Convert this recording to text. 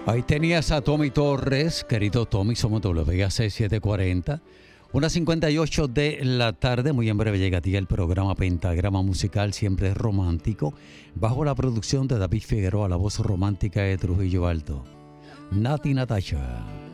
Ahí tenías a Tommy Torres, querido Tommy, somos WAC 740. 1:58 de la tarde, muy en breve llega a ti el programa Pentagrama Musical, siempre romántico, bajo la producción de David Figueroa, la voz romántica de Trujillo Alto. Nati Natasha.